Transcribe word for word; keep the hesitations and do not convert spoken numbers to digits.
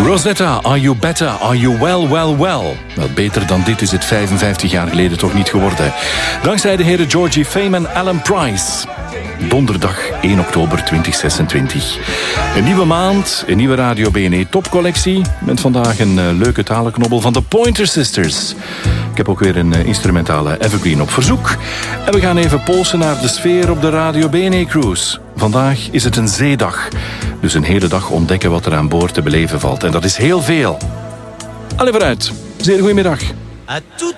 Rosetta, are you better? Are you well, well, well? Wel, beter dan dit is het vijfenvijftig jaar geleden toch niet geworden. Dankzij de heren Georgie Fame en Alan Price. Donderdag één oktober tweeduizend zesentwintig. Een nieuwe maand, een nieuwe Radio B N E topcollectie. Met vandaag een uh, leuke talenknobbel van de Pointer Sisters. Ik heb ook weer een uh, instrumentale evergreen op verzoek. En we gaan even polsen naar de sfeer op de Radio B N E Cruise. Vandaag is het een zeedag. Dus een hele dag ontdekken wat er aan boord te beleven valt. En dat is heel veel. Allee vooruit. Zeer goedemiddag. À toute